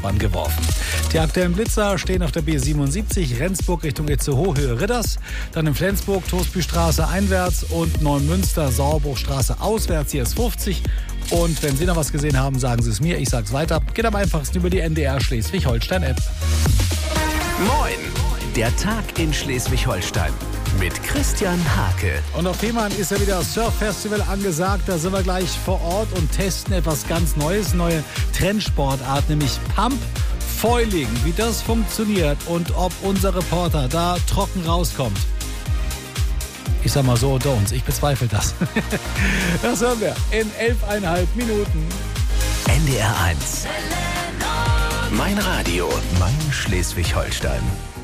Bahn geworfen. Die aktuellen Blitzer stehen auf der B77 Rendsburg Richtung Itzehoe, Höhe Ridders. Dann in Flensburg Toastbystraße einwärts und Neumünster Sauerbruchstraße auswärts. Hier ist 50. Und wenn Sie noch was gesehen haben, sagen Sie es mir. Ich sage es weiter. Geht am einfachsten über die NDR Schleswig-Holstein-App. Moin, der Tag in Schleswig-Holstein mit Christian Hake. Und auf Fehmarn ist ja wieder das Surf-Festival angesagt. Da sind wir gleich vor Ort und testen etwas ganz Neues, neue Trendsportart, nämlich Pump Foiling. Wie das funktioniert und ob unser Reporter da trocken rauskommt. Ich sag mal so unter uns, ich bezweifle das. Das hören wir in 11,5 Minuten. NDR 1. Mein Radio, mein Schleswig-Holstein.